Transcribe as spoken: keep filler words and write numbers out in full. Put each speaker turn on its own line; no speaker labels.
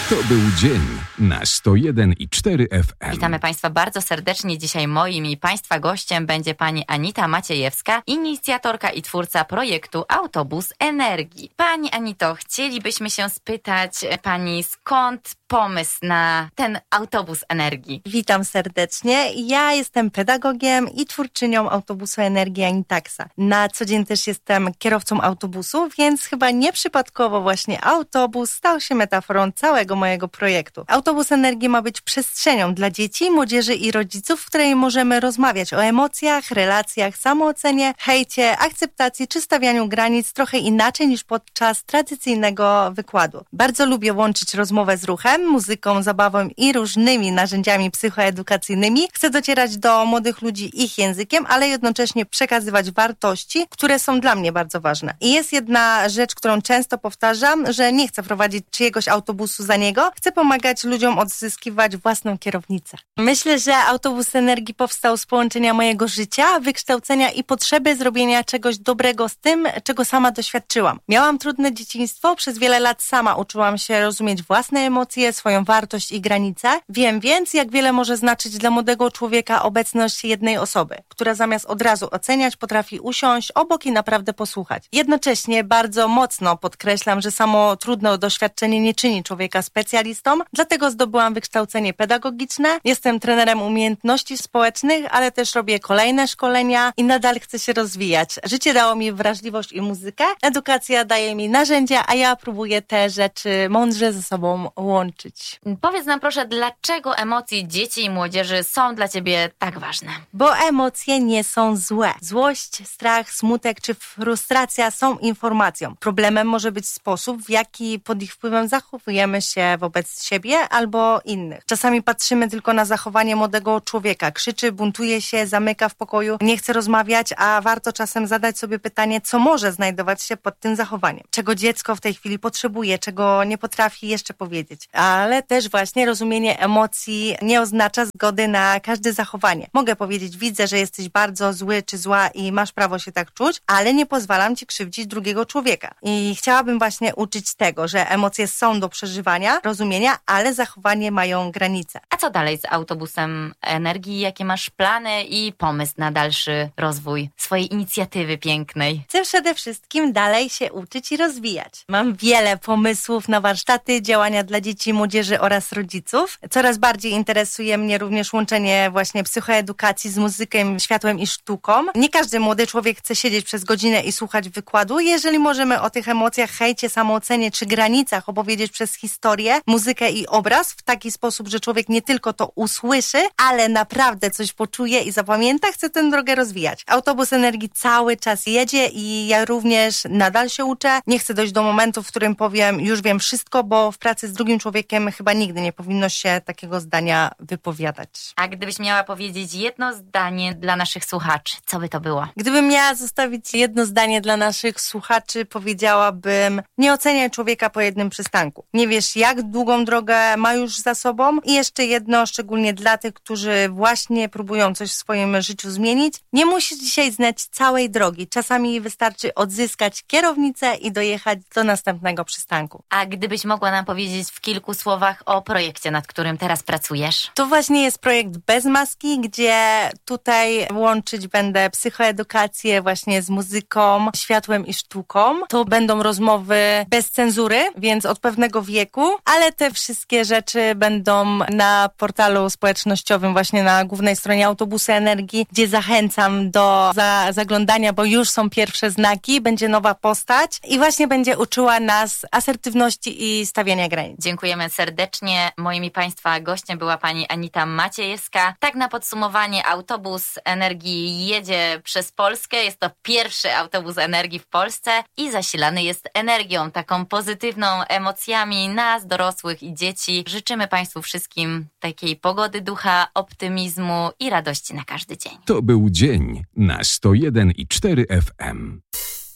To był dzień na sto jeden i cztery F M.
Witamy Państwa bardzo serdecznie. Dzisiaj moim i Państwa gościem będzie pani Anita Maciejewska, inicjatorka i twórca projektu Autobus Energii. Pani Anito, chcielibyśmy się spytać Pani, skąd pomysł na ten Autobus Energii?
Witam serdecznie. Ja jestem pedagogiem i twórczynią Autobusu Energii Anitaxa. Na co dzień też jestem kierowcą autobusu, więc chyba nieprzypadkowo właśnie autobus stał się metaforą całego mojego projektu. Autobus Energii ma być przestrzenią dla dzieci, młodzieży i rodziców, w której możemy rozmawiać o emocjach, relacjach, samoocenie, hejcie, akceptacji czy stawianiu granic trochę inaczej niż podczas tradycyjnego wykładu. Bardzo lubię łączyć rozmowę z ruchem, muzyką, zabawą i różnymi narzędziami psychoedukacyjnymi. Chcę docierać do młodych ludzi ich językiem, ale jednocześnie przekazywać wartości, które są dla mnie bardzo ważne. I jest jedna rzecz, którą często powtarzam, że nie chcę prowadzić czyjegoś autobusu za niego, chcę pomagać ludziom odzyskiwać własną kierownicę. Myślę, że Autobus Energii powstał z połączenia mojego życia, wykształcenia i potrzeby zrobienia czegoś dobrego z tym, czego sama doświadczyłam. Miałam trudne dzieciństwo, przez wiele lat sama uczyłam się rozumieć własne emocje, swoją wartość i granice. Wiem więc, jak wiele może znaczyć dla młodego człowieka obecność jednej osoby, która zamiast od razu oceniać, potrafi usiąść obok i naprawdę posłuchać. Jednocześnie bardzo mocno podkreślam, że samo trudne doświadczenie nie czyni człowieka specjalistą, dlatego zdobyłam wykształcenie pedagogiczne, jestem trenerem umiejętności społecznych, ale też robię kolejne szkolenia i nadal chcę się rozwijać. Życie dało mi wrażliwość i muzykę, edukacja daje mi narzędzia, a ja próbuję te rzeczy mądrze ze sobą łączyć.
Powiedz nam proszę, dlaczego emocje dzieci i młodzieży są dla Ciebie tak ważne?
Bo emocje nie są złe. Złość, strach, smutek czy frustracja są informacją. Problemem może być sposób, w jaki pod ich wpływem zachowujemy się wobec siebie albo innych. Czasami patrzymy tylko na zachowanie młodego człowieka. Krzyczy, buntuje się, zamyka w pokoju, nie chce rozmawiać, a warto czasem zadać sobie pytanie, co może znajdować się pod tym zachowaniem. Czego dziecko w tej chwili potrzebuje, czego nie potrafi jeszcze powiedzieć. Ale też właśnie rozumienie emocji nie oznacza zgody na każde zachowanie. Mogę powiedzieć, widzę, że jesteś bardzo zły czy zła i masz prawo się tak czuć, ale nie pozwalam Ci krzywdzić drugiego człowieka. I chciałabym właśnie uczyć tego, że emocje są do przeżywania, rozumienia, ale zachowanie mają granice.
A co dalej z Autobusem Energii? Jakie masz plany i pomysł na dalszy rozwój swojej inicjatywy pięknej?
Chcę przede wszystkim dalej się uczyć i rozwijać. Mam wiele pomysłów na warsztaty, działania dla dzieci, młodzieży oraz rodziców. Coraz bardziej interesuje mnie również łączenie właśnie psychoedukacji z muzyką, światłem i sztuką. Nie każdy młody człowiek chce siedzieć przez godzinę i słuchać wykładu. Jeżeli możemy o tych emocjach, hejcie, samoocenie czy granicach opowiedzieć przez historię, muzykę i obraz w taki sposób, że człowiek nie tylko to usłyszy, ale naprawdę coś poczuje i zapamięta, chcę tę drogę rozwijać. Autobus Energii cały czas jedzie i ja również nadal się uczę. Nie chcę dojść do momentu, w którym powiem, już wiem wszystko, bo w pracy z drugim człowiekiem chyba nigdy nie powinno się takiego zdania wypowiadać.
A gdybyś miała powiedzieć jedno zdanie dla naszych słuchaczy, co by to było?
Gdybym miała zostawić jedno zdanie dla naszych słuchaczy, powiedziałabym: nie oceniaj człowieka po jednym przystanku. Nie wiesz, jak długą drogę ma już za sobą. I jeszcze jedno, szczególnie dla tych, którzy właśnie próbują coś w swoim życiu zmienić. Nie musisz dzisiaj znać całej drogi. Czasami wystarczy odzyskać kierownicę i dojechać do następnego przystanku.
A gdybyś mogła nam powiedzieć w kilku słowach o projekcie, nad którym teraz pracujesz?
To właśnie jest projekt Bez Maski, gdzie tutaj łączyć będę psychoedukację właśnie z muzyką, światłem i sztuką. To będą rozmowy bez cenzury, więc od pewnego wieku, ale te wszystkie rzeczy będą na portalu społecznościowym, właśnie na głównej stronie Autobusu Energii, gdzie zachęcam do za, zaglądania, bo już są pierwsze znaki, będzie nowa postać i właśnie będzie uczyła nas asertywności i stawiania granic.
Dziękujemy serdecznie. Moim i Państwa gościem była pani Anita Maciejewska. Tak na podsumowanie, Autobus Energii jedzie przez Polskę. Jest to pierwszy autobus energii w Polsce i zasilany jest energią, taką pozytywną, emocjami nas, dorosłych i dzieci. Życzymy Państwu wszystkim takiej pogody ducha, optymizmu i radości na każdy dzień.
To był dzień na sto jeden i cztery F M.